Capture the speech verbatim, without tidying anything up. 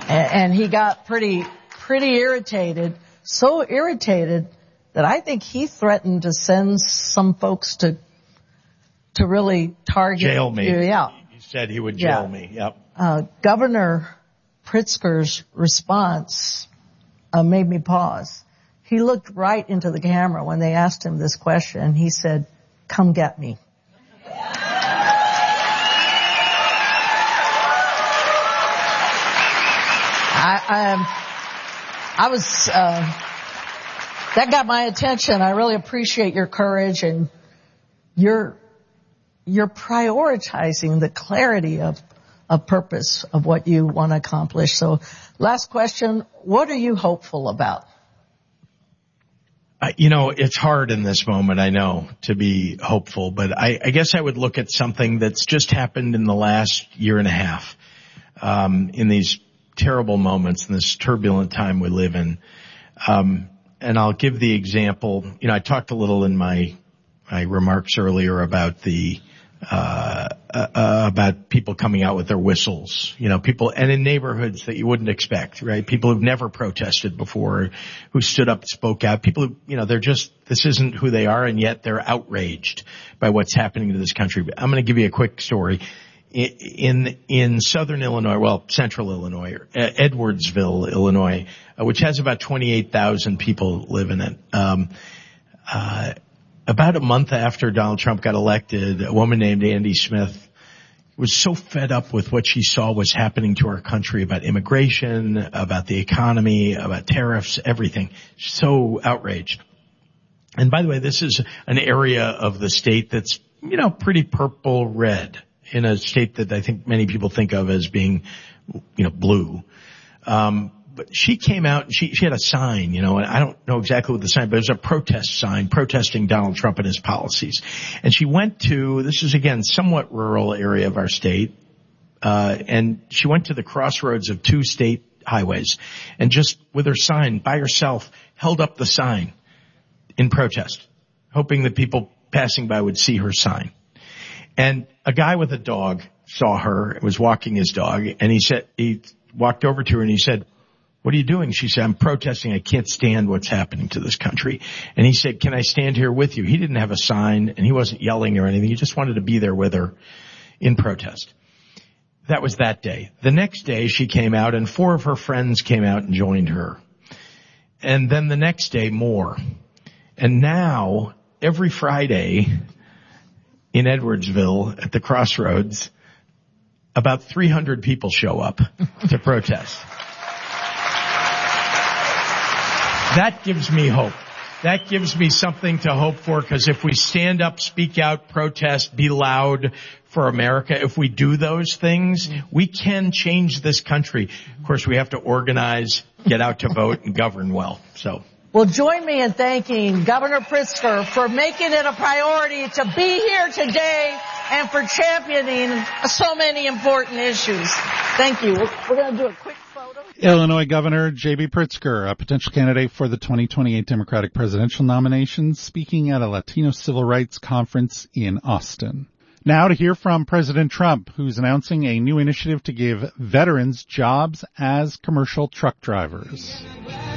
And, and he got pretty, pretty irritated, so irritated that I think he threatened to send some folks to, to really target jail me. you. Yeah. He said he would jail yeah. me. Yep. Uh, Governor Pritzker's response uh, made me pause. He looked right into the camera when they asked him this question, and he said, "Come get me." I, I, um, I was, uh, that got my attention. I really appreciate your courage and your, you're prioritizing the clarity of, of purpose of what you want to accomplish. So last question, what are you hopeful about? Uh, you know, it's hard in this moment, I know, to be hopeful, but I, I guess I would look at something that's just happened in the last year and a half, um, in these terrible moments in this turbulent time we live in. Um, and I'll give the example, you know, I talked a little in my, my remarks earlier about the, uh, uh, about people coming out with their whistles, you know, people, and in neighborhoods that you wouldn't expect, right? People who've never protested before, who stood up and spoke out, people who, you know, they're just, this isn't who they are, and yet they're outraged by what's happening to this country. But I'm going to give you a quick story. In, in southern Illinois, well, central Illinois, Edwardsville, Illinois, uh, which has about twenty-eight thousand people live in it. Um, uh, about a month after Donald Trump got elected, a woman named Andy Smith was so fed up with what she saw was happening to our country about immigration, about the economy, about tariffs, everything. So outraged. And by the way, this is an area of the state that's, you know, pretty purple red, in a state that I think many people think of as being, you know, blue. Um, but she came out and she, she had a sign, you know, and I don't know exactly what the sign, but it was a protest sign protesting Donald Trump and his policies. And she went to, this is again, somewhat rural area of our state, uh, and she went to the crossroads of two state highways and just with her sign by herself held up the sign in protest, hoping that people passing by would see her sign. And a guy with a dog saw her, was walking his dog, and he said, he walked over to her and he said, "What are you doing?" She said, "I'm protesting. I can't stand what's happening to this country." And he said, "Can I stand here with you?" He didn't have a sign and he wasn't yelling or anything. He just wanted to be there with her in protest. That was that day. The next day she came out and four of her friends came out and joined her. And then the next day more. And now every Friday in Edwardsville at the crossroads, about three hundred people show up to protest. That gives me hope. That gives me something to hope for, because if we stand up, speak out, protest, be loud for America, if we do those things, we can change this country. Of course, we have to organize, get out to vote, and govern well. So. Well, join me in thanking Governor Pritzker for making it a priority to be here today and for championing so many important issues. Thank you. We're, we're going to do a quick photo. Illinois Governor J B. Pritzker, a potential candidate for the twenty twenty-eight Democratic presidential nominations, speaking at a Latino civil rights conference in Austin. Now to hear from President Trump, who's announcing a new initiative to give veterans jobs as commercial truck drivers.